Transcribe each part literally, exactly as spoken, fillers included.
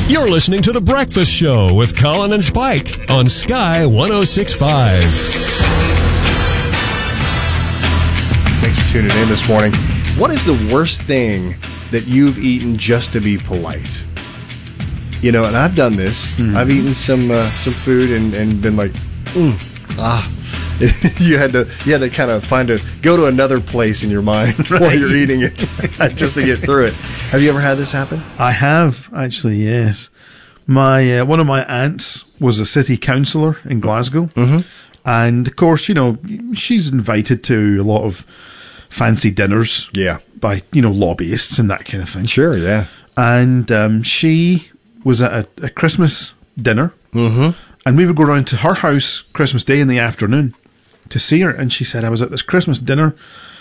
You're listening to The Breakfast Show with Colin and Spike on Sky one oh six point five. Thanks for tuning in this morning. What is the worst thing that you've eaten just to be polite? You know, and I've done this. Mm-hmm. I've eaten some uh, some food and, and been like, mm, ah. you had to you had to kind of find a go to another place in your mind right. while you're eating it just to get through it. Have you ever had this happen? I have actually. Yes, my uh, one of my aunts was a city councillor in Glasgow, mm-hmm. and of course, you know, she's invited to a lot of fancy dinners, yeah, by you know lobbyists and that kind of thing. Sure, yeah. And um, she was at a, a Christmas dinner, mm-hmm. and we would go around to her house Christmas Day in the afternoon to see her, and she said, I was at this Christmas dinner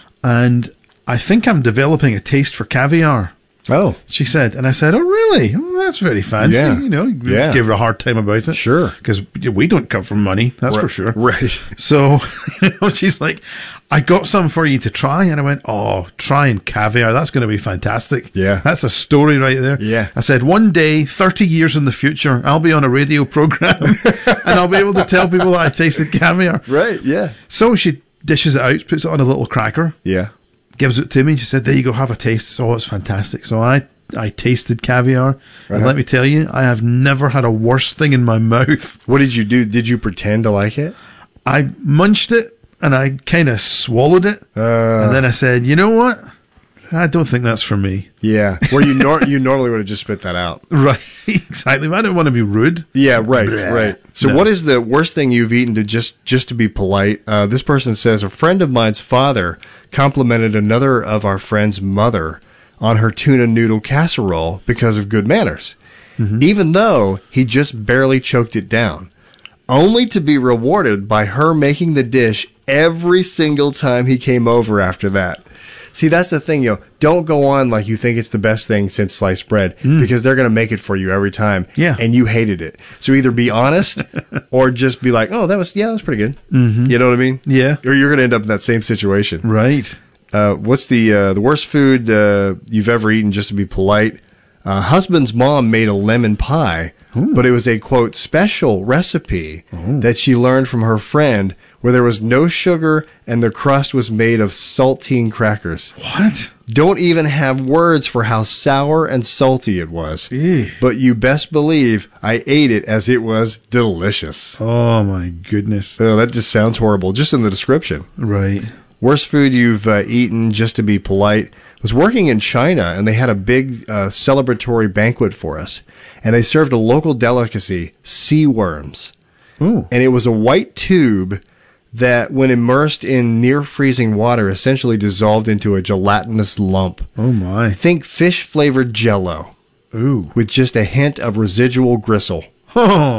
and I think I'm developing a taste for caviar. Oh. She said, and I said, oh really? Oh, that's very fancy. Yeah. You know, yeah. Gave her a hard time about it. Sure. Because we don't come from money, that's right. for sure. Right. So, you know, she's like, I got some for you to try. And I went, oh, trying caviar, that's going to be fantastic. Yeah. That's a story right there. Yeah. I said, one day, thirty years in the future, I'll be on a radio program and I'll be able to tell people that I tasted caviar. Right, yeah. So she dishes it out, puts it on a little cracker. Yeah. Gives it to me. She said, there you go, have a taste. Oh, it's fantastic. So I, I tasted caviar. Uh-huh. And let me tell you, I have never had a worse thing in my mouth. What did you do? Did you pretend to like it? I munched it and I kind of swallowed it. Uh, and then I said, you know what? I don't think that's for me. Yeah. Where you nor- you normally would have just spit that out. Right. Exactly. But I don't want to be rude. Yeah, right, Bleh. right. So No. what is the worst thing you've eaten to just, just to be polite? Uh, this person says, a friend of mine's father complimented another of our friend's mother on her tuna noodle casserole because of good manners, mm-hmm. even though he just barely choked it down, only to be rewarded by her making the dish every single time he came over after that. See, that's the thing, you know, don't go on like you think it's the best thing since sliced bread, mm. because they're going to make it for you every time. Yeah. And you hated it. So either be honest or just be like, oh, that was, yeah, that was pretty good. Mm-hmm. You know what I mean? Yeah. Or you're going to end up in that same situation. Right. Uh, what's the, uh, the worst food, uh, you've ever eaten, just to be polite? Uh, husband's mom made a lemon pie, Ooh. but it was a, quote, special recipe Ooh. that she learned from her friend, where there was no sugar and the crust was made of saltine crackers. What? Don't even have words for how sour and salty it was. Ew. But you best believe I ate it as it was delicious. Oh, my goodness. Oh, that just sounds horrible, just in the description. Right. Worst food you've uh, eaten, just to be polite, was working in China, and they had a big uh, celebratory banquet for us. And they served a local delicacy, sea worms. Ooh. And it was a white tube that, when immersed in near-freezing water, essentially dissolved into a gelatinous lump. Oh, my. Think fish-flavored Jell-O. Ooh. With just a hint of residual gristle. Oh.